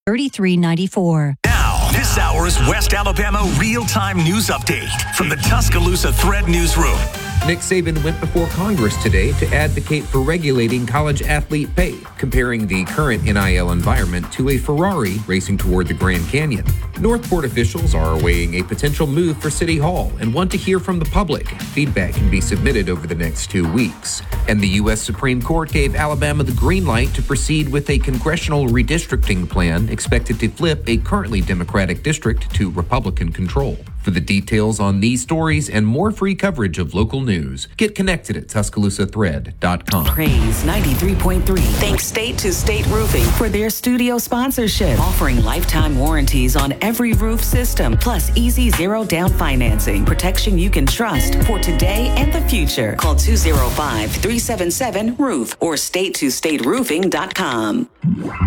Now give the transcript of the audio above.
$33.94. Now, this hour's West Alabama real-time news update from the Tuscaloosa Thread Newsroom. Nick Saban went before Congress today to advocate for regulating college athlete pay, comparing the current NIL environment to a Ferrari racing toward the Grand Canyon. Northport officials are weighing a potential move for City Hall and want to hear from the public. Feedback can be submitted over the next 2 weeks. And the U.S. Supreme Court gave Alabama the green light to proceed with a congressional redistricting plan expected to flip a currently Democratic district to Republican control. For the details on these stories and more free coverage of local news, get connected at TuscaloosaThread.com. Praise 93.3. Thanks State to State Roofing for their studio sponsorship, offering lifetime warranties on every roof system, plus easy zero-down financing, protection you can trust for today and the future. Call 205-377-ROOF or StateToStateRoofing.com.